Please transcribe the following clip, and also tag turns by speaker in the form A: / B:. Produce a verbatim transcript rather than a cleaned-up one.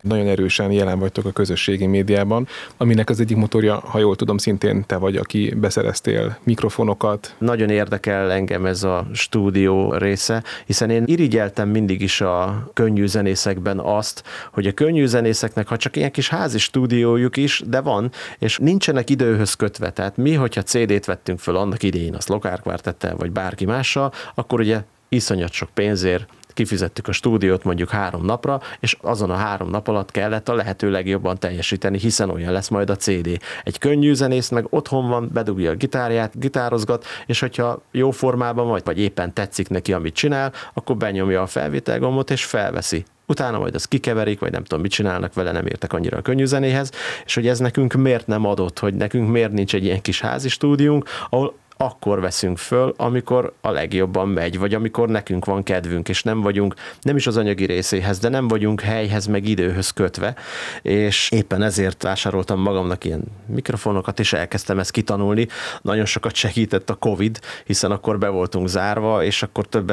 A: Nagyon erősen jelen vagytok a közösségi médiában, aminek az egyik motorja, ha jól tudom, szintén te vagy, aki beszereztél mikrofonokat.
B: Nagyon érdekel engem ez a stúdió része, hiszen én irigyeltem mindig is a könnyű zenészekben azt, hogy a könnyű zenészeknek, ha csak ilyen kis házi stúdiójuk is, de van, és nincsenek időhöz kötve. Tehát mi, hogyha cé dét vettünk föl annak idején, azt Lokár Kvartettel, vagy bárki mással, akkor ugye iszonyat sok pénzért kifizettük a stúdiót mondjuk három napra, és azon a három nap alatt kellett a lehető legjobban teljesíteni, hiszen olyan lesz majd a cé dé. Egy könnyű zenész meg otthon van, bedugja a gitárját, gitározgat, és hogyha jó formában vagy, vagy éppen tetszik neki, amit csinál, akkor benyomja a felvételgombot, és felveszi. Utána majd azt kikeverik, vagy nem tudom, mit csinálnak vele, nem értek annyira a könnyű zenéhez, és hogy ez nekünk miért nem adott, hogy nekünk miért nincs egy ilyen kis házi stúdiónk, ahol akkor veszünk föl, amikor a legjobban megy, vagy amikor nekünk van kedvünk, és nem vagyunk, nem is az anyagi részéhez, de nem vagyunk helyhez, meg időhöz kötve, és éppen ezért vásároltam magamnak ilyen mikrofonokat, és elkezdtem ezt kitanulni. Nagyon sokat segített a Covid, hiszen akkor be voltunk zárva, és akkor több